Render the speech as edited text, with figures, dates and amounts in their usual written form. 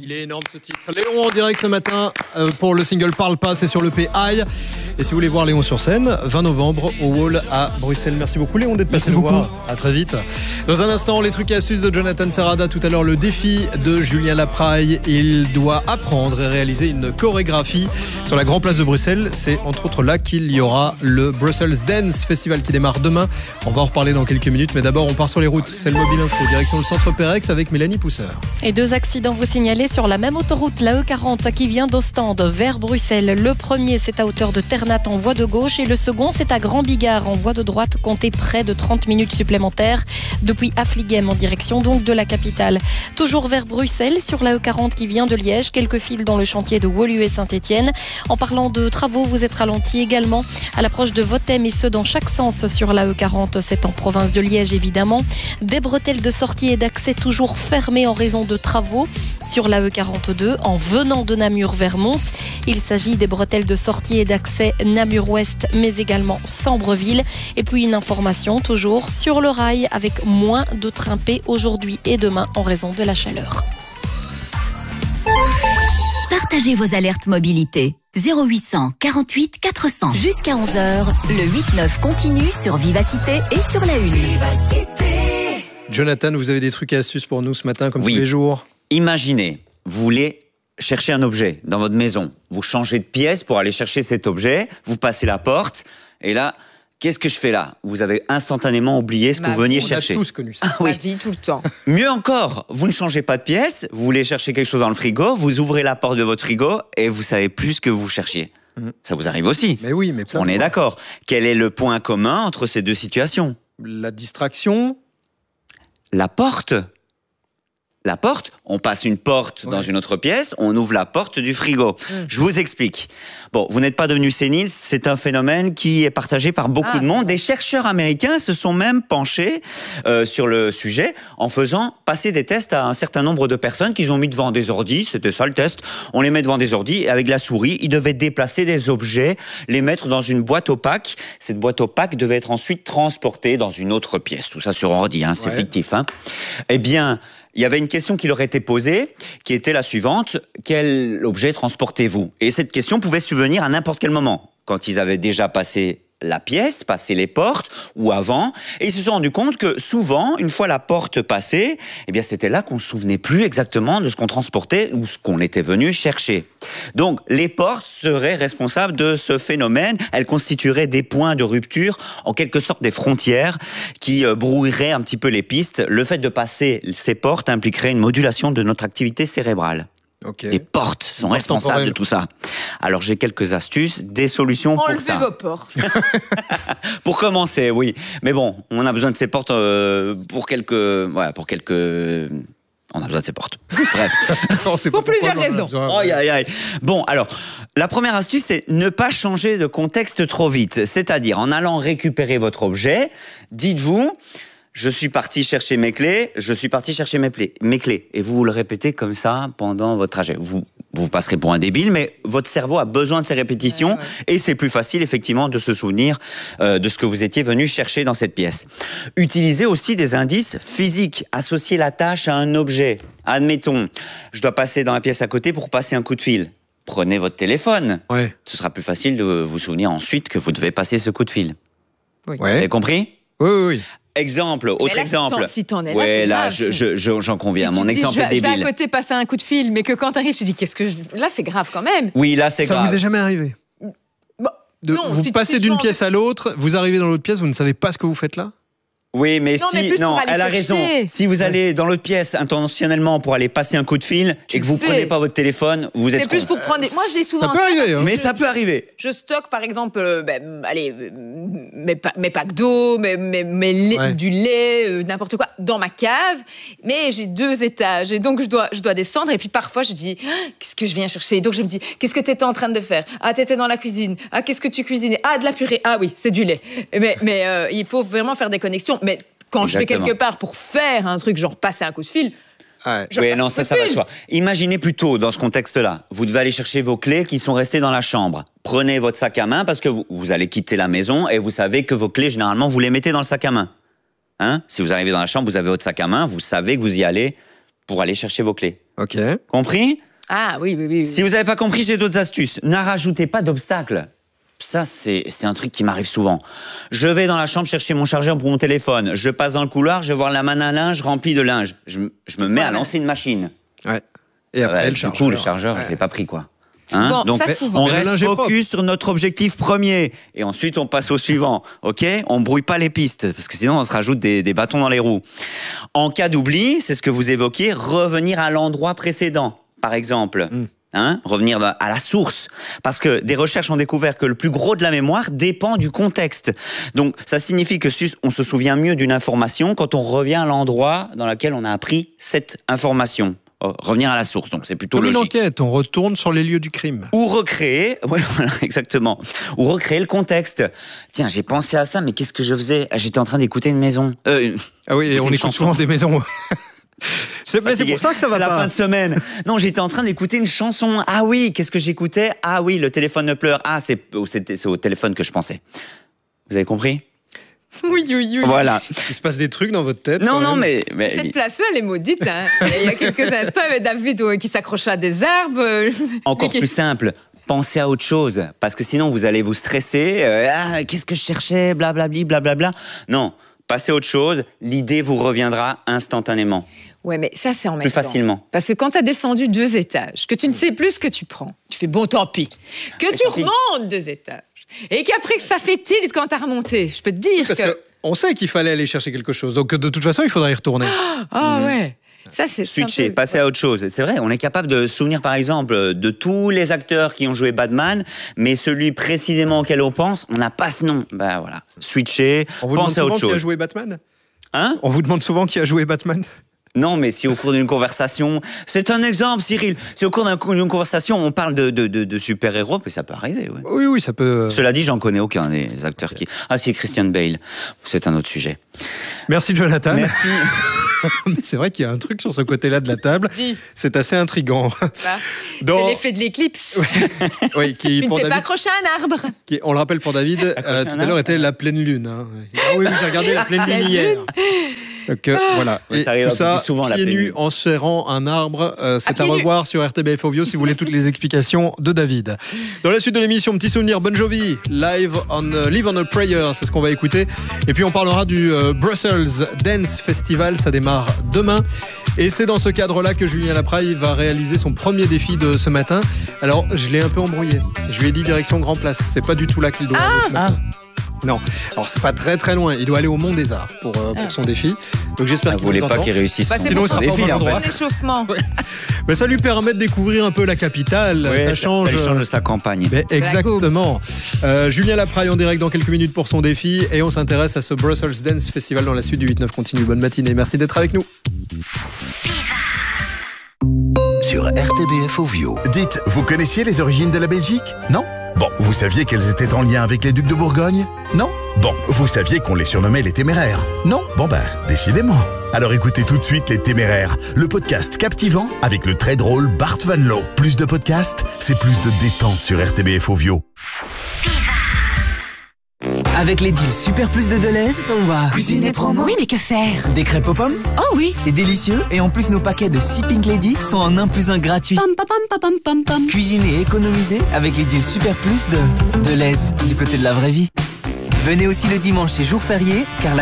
Il est énorme ce titre. Léon en direct ce matin pour le single Parle pas, c'est sur le PI. Et si vous voulez voir Léon sur scène, 20 novembre au Wall à Bruxelles. Merci beaucoup Léon d'être passé nous voir. À très vite. Dans un instant, les trucs et astuces de Jonathan Serrada. Tout à l'heure, le défi de Julien Lapraille. Il doit apprendre et réaliser une chorégraphie sur la grande place de Bruxelles. C'est entre autres là qu'il y aura le Brussels Dance Festival qui démarre demain. On va en reparler dans quelques minutes, mais d'abord on part sur les routes. C'est le Mobile Info, direction le centre Pérex avec Mélanie Pousseur. Et 2 accidents vous signalez sur la même autoroute, la E40 qui vient d'Ostende vers Bruxelles. Le premier, c'est à hauteur de Ternat en voie de gauche et le second, c'est à Grand Bigard en voie de droite. Comptez près de 30 minutes supplémentaires depuis Affligem en direction donc de la capitale. Toujours vers Bruxelles sur la E40 qui vient de Liège. Quelques files dans le chantier de Woluwe et Saint-Étienne. En parlant de travaux, vous êtes ralenti également à l'approche de Votem et ce dans chaque sens sur la E40. C'est en province de Liège évidemment. Des bretelles de sortie et d'accès toujours fermées en raison de travaux sur la E42 en venant de Namur vers Mons. Il s'agit des bretelles de sortie et d'accès Namur-Ouest mais également Sambreville. Et puis une information toujours sur le rail avec moins de trains P aujourd'hui et demain en raison de la chaleur. Partagez vos alertes mobilité. 0800 48 400. Jusqu'à 11h, le 8-9 continue sur Vivacité et sur la Une. Jonathan, vous avez des trucs et astuces pour nous ce matin comme tous les jours. Imaginez, vous voulez chercher un objet dans votre maison. Vous changez de pièce pour aller chercher cet objet, vous passez la porte et là... Qu'est-ce que je fais là? Vous avez instantanément oublié ce que vous veniez chercher. On a tous connu ça. Oui. Ma vie, tout le temps. Mieux encore, vous ne changez pas de pièce, vous voulez chercher quelque chose dans le frigo, vous ouvrez la porte de votre frigo et vous savez plus ce que vous cherchiez. Ça vous arrive aussi. Mais oui, mais on est d'accord. Quel est le point commun entre ces deux situations? La distraction. La porte. La porte, on passe une porte dans une autre pièce, on ouvre la porte du frigo. Je vous explique. Bon, vous n'êtes pas devenu sénile, c'est un phénomène qui est partagé par beaucoup de monde. Des chercheurs américains se sont même penchés sur le sujet en faisant passer des tests à un certain nombre de personnes qu'ils ont mis devant des ordis. C'était ça le test. On les met devant des ordis et avec la souris, ils devaient déplacer des objets, les mettre dans une boîte opaque. Cette boîte opaque devait être ensuite transportée dans une autre pièce. Tout ça sur ordi, hein, c'est fictif. Hein. Eh bien... il y avait une question qui leur était posée, qui était la suivante. Quel objet transportez-vous? Et cette question pouvait subvenir à n'importe quel moment. Quand ils avaient déjà passé la pièce, passé les portes, ou avant. Et ils se sont rendus compte que souvent, une fois la porte passée, eh bien, c'était là qu'on ne se souvenait plus exactement de ce qu'on transportait ou ce qu'on était venu chercher. Donc, les portes seraient responsables de ce phénomène. Elles constitueraient des points de rupture, en quelque sorte des frontières, qui brouilleraient un petit peu les pistes. Le fait de passer ces portes impliquerait une modulation de notre activité cérébrale. Les portes sont responsables de tout ça. Alors j'ai quelques astuces, des solutions pour ça. Enlevez vos portes. Pour commencer, oui. Mais bon, on a besoin de ces portes pour quelques... On a besoin de ces portes. Bref. Pour plusieurs raisons. Bon, alors, la première astuce, c'est ne pas changer de contexte trop vite. C'est-à-dire, en allant récupérer votre objet, dites-vous... je suis parti chercher mes clés, mes clés. Et vous le répétez comme ça pendant votre trajet. Vous passerez pour un débile, mais votre cerveau a besoin de ces répétitions et c'est plus facile effectivement de se souvenir de ce que vous étiez venu chercher dans cette pièce. Utilisez aussi des indices physiques. Associez la tâche à un objet. Admettons, je dois passer dans la pièce à côté pour passer un coup de fil. Prenez votre téléphone. Ce sera plus facile de vous souvenir ensuite que vous devez passer ce coup de fil. Vous avez compris? Oui. Autre exemple. Si t'en es là, j'en conviens. Si mon exemple est débile. Je vais à côté passer un coup de fil, mais que quand t'arrives, tu dis là, c'est grave quand même. Oui, là, c'est grave. Ça vous est jamais arrivé? Vous passez d'une pièce à l'autre, vous arrivez dans l'autre pièce, vous ne savez pas ce que vous faites là? Oui, mais elle a raison. Si vous allez dans l'autre pièce intentionnellement pour aller passer un coup de fil et que vous prenez pas votre téléphone, vous êtes. C'est plus pour prendre. Moi, j'ai souvent. Ça peut arriver. Mais ça peut arriver. Je stocke par exemple, mes packs d'eau, du lait, n'importe quoi dans ma cave. Mais j'ai 2 étages et donc je dois descendre et puis parfois je dis qu'est-ce que je viens chercher. Donc je me dis qu'est-ce que t'étais en train de faire? Ah, t'étais dans la cuisine. Ah, qu'est-ce que tu cuisinais? Ah, de la purée. Ah oui, c'est du lait. Mais il faut vraiment faire des connexions. Mais quand je vais quelque part pour faire un truc, genre passer un coup de fil, ça va de soi. Imaginez plutôt dans ce contexte-là, vous devez aller chercher vos clés qui sont restées dans la chambre. Prenez votre sac à main parce que vous allez quitter la maison et vous savez que vos clés, généralement, vous les mettez dans le sac à main. Si vous arrivez dans la chambre, vous avez votre sac à main, vous savez que vous y allez pour aller chercher vos clés. Ok. Compris ? Ah oui. Si vous n'avez pas compris, j'ai d'autres astuces. Ne rajoutez pas d'obstacles. Ça, c'est un truc qui m'arrive souvent. Je vais dans la chambre chercher mon chargeur pour mon téléphone. Je passe dans le couloir, je vais voir la manne à linge remplie de linge. Je me mets à lancer une machine. Ouais. Et après, du coup, le chargeur, je ne l'ai pas pris, quoi. Bon, donc, ça, souvent. on reste focus sur notre objectif premier. Et ensuite, on passe au suivant. OK ? On ne brouille pas les pistes, parce que sinon, on se rajoute des bâtons dans les roues. En cas d'oubli, c'est ce que vous évoquiez, revenir à l'endroit précédent, par exemple. Revenir à la source. Parce que des recherches ont découvert que le plus gros de la mémoire dépend du contexte. Donc, ça signifie que on se souvient mieux d'une information quand on revient à l'endroit dans lequel on a appris cette information. Revenir à la source, donc c'est plutôt comme logique. Une enquête, on retourne sur les lieux du crime. Ou recréer, ouais, voilà, exactement. Ou recréer le contexte. Tiens, j'ai pensé à ça, mais qu'est-ce que je faisais ? J'étais en train d'écouter une maison. Ah oui, on écoute souvent des maisons. C'est pour ça que ça va pas. C'est la fin de semaine. Non, j'étais en train d'écouter une chanson. Ah oui, qu'est-ce que j'écoutais ? Ah oui, le téléphone ne pleure. Ah, c'est au téléphone que je pensais. Vous avez compris ? Oui. Voilà. Il se passe des trucs dans votre tête. Non, mais Cette place-là, elle est maudite. Hein. Il y a quelques instants, il y avait David qui s'accrochait à des arbres. Encore plus simple. Pensez à autre chose, parce que sinon vous allez vous stresser. Qu'est-ce que je cherchais ? Blablabli, blablabla. Non, passez à autre chose. L'idée vous reviendra instantanément. Ouais, mais ça, c'est en même plus temps. Facilement. Parce que quand tu as descendu 2 étages, que tu ne sais plus ce que tu prends, tu fais bon, tant pis. Que tu remontes 2 étages, et qu'après que ça fait tilt quand tu as remonté, je peux te dire parce que on sait qu'il fallait aller chercher quelque chose, donc de toute façon, il faudrait y retourner. Ouais. Ça, c'est switcher, passer à autre chose. C'est vrai, on est capable de se souvenir, par exemple, de tous les acteurs qui ont joué Batman, mais celui précisément auquel on pense, on n'a pas ce nom. Ben voilà, switcher, penser à autre chose. On vous demande souvent qui a joué Batman ? Hein ? On vous demande souvent qui a joué Batman ? Non, mais si au cours d'une conversation... C'est un exemple, Cyril. Si au cours d'une conversation, on parle de super-héros, mais ça peut arriver. Ouais. Oui, ça peut... Cela dit, j'en connais aucun des acteurs qui... Ah si, Christian Bale. C'est un autre sujet. Merci, Jonathan. Merci. C'est vrai qu'il y a un truc sur ce côté-là de la table. C'est assez intriguant. C'est l'effet de l'éclipse. Oui, qui, tu ne t'es pas accroché à un arbre. On le rappelle pour David, tout à l'heure était la pleine lune. Hein. Ah oui, j'ai regardé la pleine lune hier. Donc voilà, et ça tout ça, souvent, pieds nus en serrant un arbre, c'est à revoir sur RTBF Ovio si vous voulez toutes les explications de David. Dans la suite de l'émission, petit souvenir, Bon Jovi, Live on a Prayer, c'est ce qu'on va écouter. Et puis on parlera du Brussels Dance Festival, ça démarre demain. Et c'est dans ce cadre-là que Julien Lapraille va réaliser son premier défi de ce matin. Alors, je l'ai un peu embrouillé. Je lui ai dit direction Grand Place, c'est pas du tout là qu'il doit aller ce matin. Non, alors c'est pas très très loin. Il doit aller au Mont des Arts pour son défi. Donc j'espère qu'il voulait pas qu'il réussisse sinon son défi en fait. Échauffement. Ouais. Mais ça lui permet de découvrir un peu la capitale. Ouais, ça change de sa campagne. Mais exactement. Julien Lapraille en direct dans quelques minutes pour son défi et on s'intéresse à ce Brussels Dance Festival dans la suite du 8-9 continue. Bonne matinée, merci d'être avec nous. Sur RTBF Ovio. Dites, vous connaissiez les origines de la Belgique ? Non ? Bon, vous saviez qu'elles étaient en lien avec les ducs de Bourgogne ? Non ? Bon, vous saviez qu'on les surnommait les Téméraires ? Non ? Bon décidément. Alors écoutez tout de suite Les Téméraires, le podcast captivant avec le très drôle Bart Van Loo. Plus de podcasts, c'est plus de détente sur RTBF Ovio. Avec les deals Super Plus de Deleuze, on va cuisiner promo. Oui, mais que faire ? Des crêpes aux pommes ? Oh oui. C'est délicieux et en plus nos paquets de 6 Pink Lady sont en 1 + 1 gratuit. Pam. Cuisiner et économiser avec les deals Super Plus de Deleuze, du côté de la vraie vie. Venez aussi le dimanche et jour férié car la